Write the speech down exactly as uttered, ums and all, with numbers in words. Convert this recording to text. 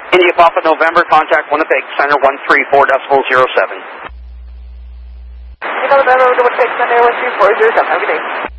India Papa November, contact Winnipeg Center one three four decimal zero seven. India November, Winnipeg Center one three four zero seven, have a good day.